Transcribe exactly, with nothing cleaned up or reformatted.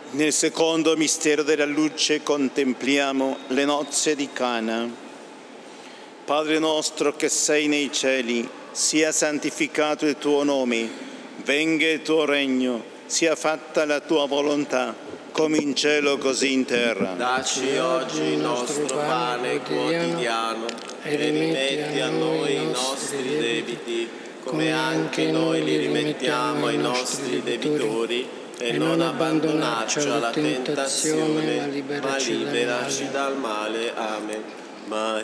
Nel secondo mistero della luce contempliamo le nozze di Cana. Padre nostro che sei nei cieli, sia santificato il tuo nome, venga il tuo regno, sia fatta la tua volontà, come in cielo così in terra. Dacci oggi il nostro pane quotidiano e rimetti a noi i nostri debiti, come anche noi li rimettiamo ai nostri debitori, e non abbandonarci alla tentazione, ma liberaci dal male. Amen.